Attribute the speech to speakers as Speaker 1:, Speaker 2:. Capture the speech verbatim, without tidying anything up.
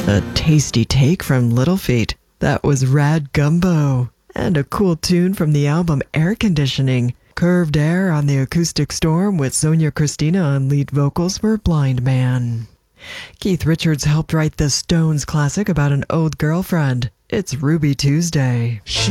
Speaker 1: A tasty take from Little Feat. That was Rad Gumbo. And a cool tune from the album Air Conditioning. Curved Air on the Acoustic Storm with Sonia Christina on lead vocals for Blind Man. Keith Richards helped write the Stones classic about an old girlfriend. It's Ruby Tuesday.